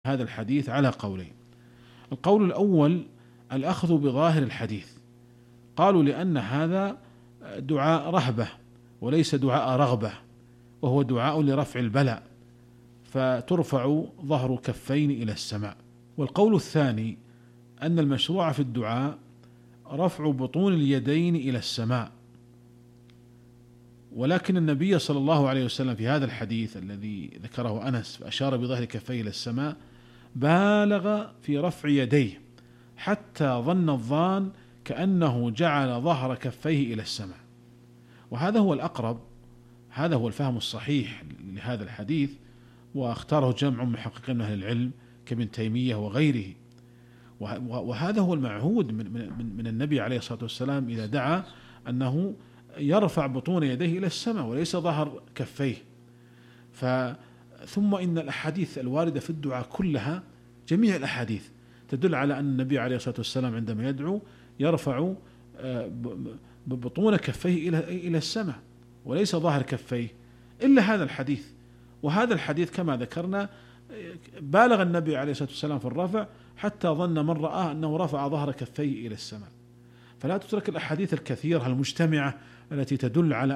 هذا الحديث على قولين. القول الأول الأخذ بظاهر الحديث، قالوا لأن هذا دعاء رهبة وليس دعاء رغبة، وهو دعاء لرفع البلاء، فترفع ظهر كفين إلى السماء. والقول الثاني أن المشروع في الدعاء رفع بطون اليدين إلى السماء، ولكن النبي صلى الله عليه وسلم في هذا الحديث الذي ذكره أنس فأشار بظهر كفيه إلى السماء بالغ في رفع يديه حتى ظن الظان كأنه جعل ظهر كفيه إلى السماء، وهذا هو الأقرب، هذا هو الفهم الصحيح لهذا الحديث، واختاره جمع محققين من أهل العلم كابن تيمية وغيره. وهذا هو المعهود من النبي عليه الصلاة والسلام إذا دعا أنه يرفع بطون يديه إلى السماء وليس ظهر كفيه. ثم إن الأحاديث الواردة في الدعاء كلها، جميع الأحاديث تدل على أن النبي عليه الصلاة والسلام عندما يدعو يرفع بطون كفيه إلى السماء وليس ظهر كفيه، إلا هذا الحديث. وهذا الحديث كما ذكرنا بالغ النبي عليه الصلاة والسلام في الرفع حتى ظن من رآه أنه رفع ظهر كفيه إلى السماء. فلا تترك الأحاديث الكثيرة المجتمعة التي تدل على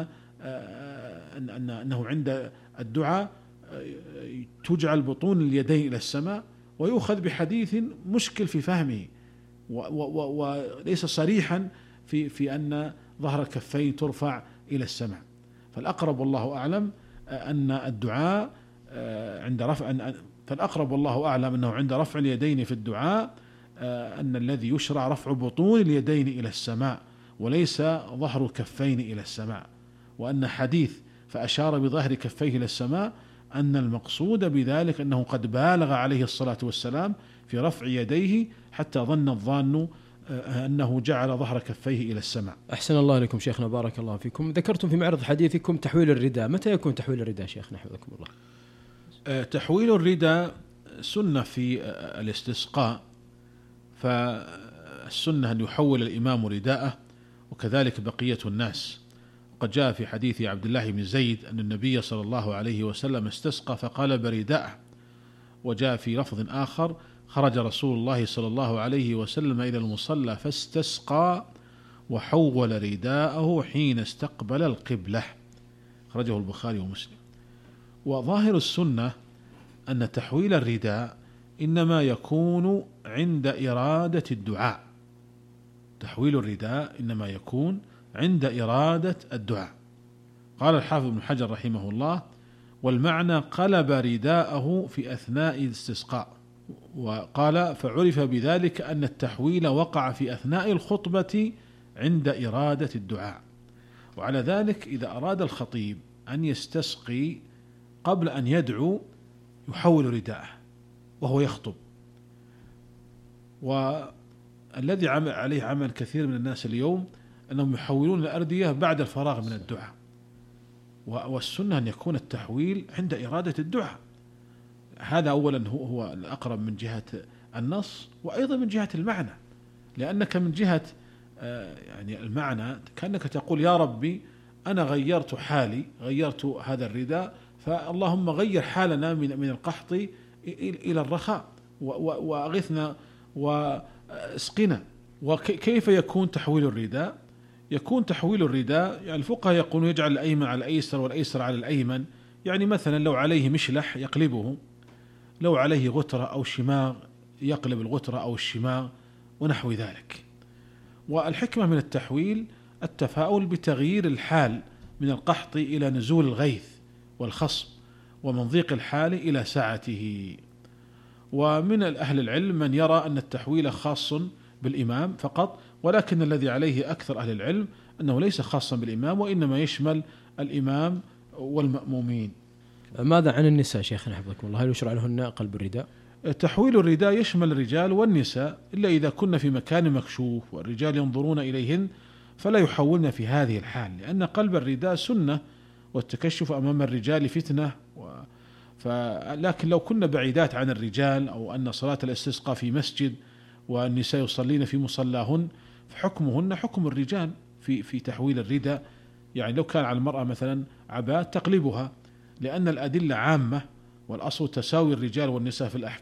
أنه عند الدعاء تجعل بطون اليدين إلى السماء، ويؤخذ بحديث مشكل في فهمه وليس صريحا في أن ظهر الكفين ترفع إلى السماء. فالأقرب والله أعلم أن الدعاء عند رفع، فالأقرب والله أعلم أنه عند رفع اليدين في الدعاء أن الذي يشرع رفع بطون اليدين إلى السماء وليس ظهر الكفين إلى السماء، وأن حديث فأشار بظهر كفيه إلى السماء أن المقصود بذلك أنه قد بالغ عليه الصلاة والسلام في رفع يديه حتى ظن الظان أنه جعل ظهر كفيه إلى السماء. أحسن الله إليكم شيخنا، بارك الله فيكم. ذكرتم في معرض حديثكم تحويل الرداء، متى يكون تحويل الرداء شيخنا حفظكم الله؟ تحويل الرداء سنة في الاستسقاء، فالسنة أن يحول الإمام رداءه وكذلك بقية الناس. وقد جاء في حديث عبد الله بن زيد أن النبي صلى الله عليه وسلم استسقى فقلب رداءه. وجاء في لفظ آخر خرج رسول الله صلى الله عليه وسلم إلى المصلى فاستسقى وحول رداءه حين استقبل القبلة، خرجه البخاري ومسلم. وظاهر السنة أن تحويل الرداء إنما يكون عند إرادة الدعاء، تحويل الرداء إنما يكون عند إرادة الدعاء. قال الحافظ ابن حجر رحمه الله: والمعنى قلب رداءه في أثناء الاستسقاء. وقال: فعرف بذلك أن التحويل وقع في أثناء الخطبة عند إرادة الدعاء. وعلى ذلك إذا أراد الخطيب أن يستسقي قبل أن يدعو يحول رداءه وهو يخطب. والذي عليه عمل كثير من الناس اليوم أنهم يحولون الأردية بعد الفراغ من الدعاء، والسنة أن يكون التحويل عند إرادة الدعاء. هذا أولا هو الأقرب من جهة النص، وأيضا من جهة المعنى، لأنك من جهة يعني المعنى كأنك تقول: يا ربي أنا غيرت حالي، غيرت هذا الرداء، فاللهم غير حالنا من القحط إلى الرخاء وأغثنا واسقنا. وكيف يكون تحويل الرداء؟ يكون تحويل الرداء يعني الفقهاء يقولون يجعل الأيمن على الأيسر والأيسر على الأيمن، يعني مثلا لو عليه مشلح يقلبه، لو عليه غترة أو شماغ يقلب الغترة أو الشماغ ونحو ذلك. والحكمة من التحويل التفاؤل بتغيير الحال من القحط إلى نزول الغيث والخصب، ومن ضيق الحال إلى سعته. ومن أهل العلم من يرى أن التحويل خاص بالإمام فقط، ولكن الذي عليه أكثر أهل العلم أنه ليس خاصا بالإمام، وإنما يشمل الإمام والمأمومين. ماذا عن النساء شيخنا حفظكم الله؟ هل يشرع لهن قلب الرداء؟ تحويل الرداء يشمل الرجال والنساء، إلا إذا كنا في مكان مكشوف والرجال ينظرون إليهن فلا يحولن في هذه الحال، لأن قلب الرداء سنة والتكشف أمام الرجال فتنة. لكن لو كنا بعيدات عن الرجال، أو أن صلاة الاستسقاء في مسجد والنساء يصلين في مصلاهن، فحكمهن حكم الرجال في تحويل الرداء. يعني لو كان على المرأة مثلا عباءة تقلبها، لأن الأدلة عامة والأصل تساوي الرجال والنساء في الأحكام.